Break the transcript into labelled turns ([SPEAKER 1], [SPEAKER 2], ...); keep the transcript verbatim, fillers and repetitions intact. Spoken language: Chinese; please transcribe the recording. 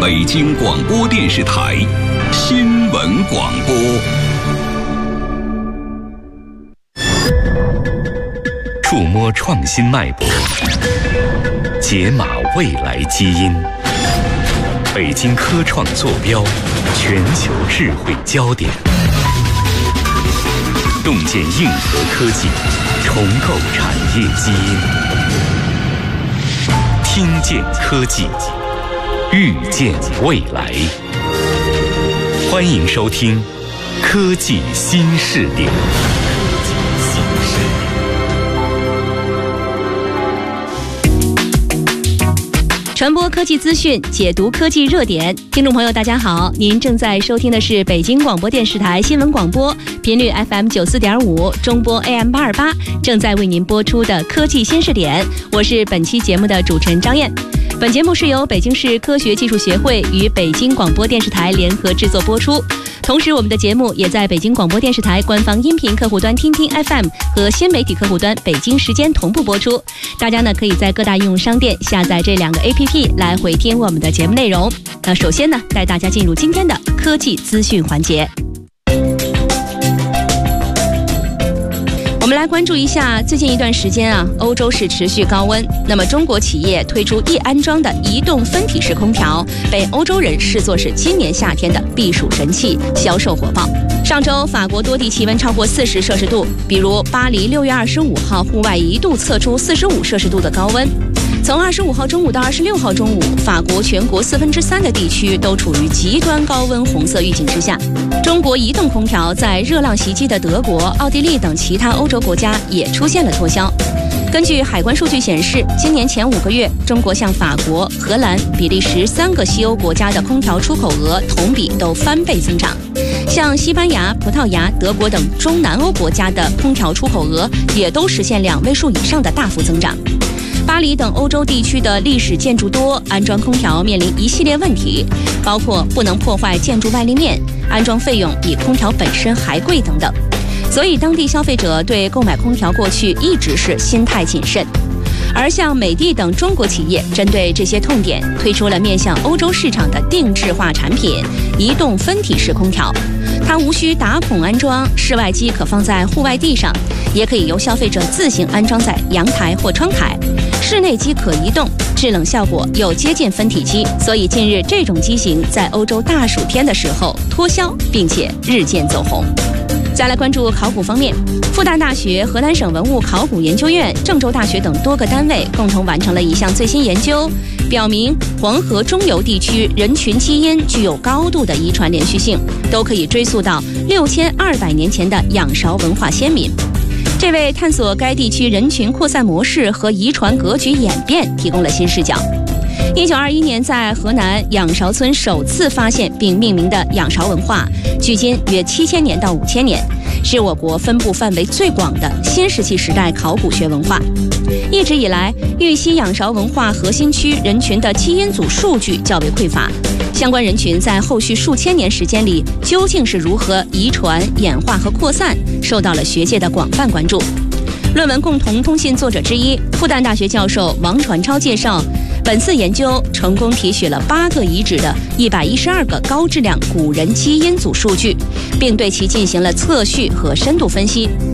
[SPEAKER 1] 北京广播电视台新闻广播。
[SPEAKER 2] 触摸创新脉搏，解码未来基因。北京科创坐标，全球智慧焦点。洞见硬核科技，重构产业基因。听见科技，预见未来。欢迎收听《科技新视点》。
[SPEAKER 3] 传播科技资讯，解读科技热点。听众朋友大家好，您正在收听的是北京广播电视台新闻广播，频率 F M 九四点五，中波 A M 八二八，正在为您播出的科技新视点。我是本期节目的主持人张燕。本节目是由北京市科学技术协会与北京广播电视台联合制作播出。同时，我们的节目也在北京广播电视台官方音频客户端听听 F M 和新媒体客户端北京时间同步播出。大家呢可以在各大应用商店下载这两个 A P P 来回听我们的节目内容。那首先呢，带大家进入今天的科技资讯环节。我们来关注一下最近一段时间啊，欧洲是持续高温。那么中国企业推出易安装的移动分体式空调，被欧洲人视作是今年夏天的避暑神器，销售火爆。上周法国多地气温超过四十摄氏度，比如巴黎六月二十五号户外一度测出四十五摄氏度的高温。从二十五号中午到二十六号中午，法国全国四分之三的地区都处于极端高温红色预警之下。中国移动空调在热浪袭击的德国、奥地利等其他欧洲国家也出现了脱销。根据海关数据显示，今年前五个月，中国向法国、荷兰、比利时三个西欧国家的空调出口额同比都翻倍增长。像西班牙、葡萄牙、德国等中南欧国家的空调出口额也都实现两位数以上的大幅增长。巴黎等欧洲地区的历史建筑多，安装空调面临一系列问题，包括不能破坏建筑外立面、安装费用比空调本身还贵等等。所以当地消费者对购买空调过去一直是心态谨慎。而像美的等中国企业针对这些痛点，推出了面向欧洲市场的定制化产品——移动分体式空调。它无需打孔安装，室外机可放在户外地上，也可以由消费者自行安装在阳台或窗台。室内机可移动，制冷效果又接近分体机，所以近日这种机型在欧洲大暑天的时候脱销，并且日渐走红。再来关注考古方面，复旦大学、河南省文物考古研究院、郑州大学等多个单位共同完成了一项最新研究，表明黄河中游地区人群基因具有高度的遗传连续性，都可以追溯到六千二百年前的仰韶文化先民。这为探索该地区人群扩散模式和遗传格局演变提供了新视角。一九二一年，在河南仰韶村首次发现并命名的仰韶文化，距今约七千年到五千年，是我国分布范围最广的新石器时代考古学文化。一直以来，玉溪仰韶文化核心区人群的基因组数据较为匮乏，相关人群在后续数千年时间里究竟是如何遗传、演化和扩散，受到了学界的广泛关注。论文共同通信作者之一，复旦大学教授王传超介绍，本次研究成功提取了八个遗址的一百一十二个高质量古人基因组数据，并对其进行了测序和深度分析。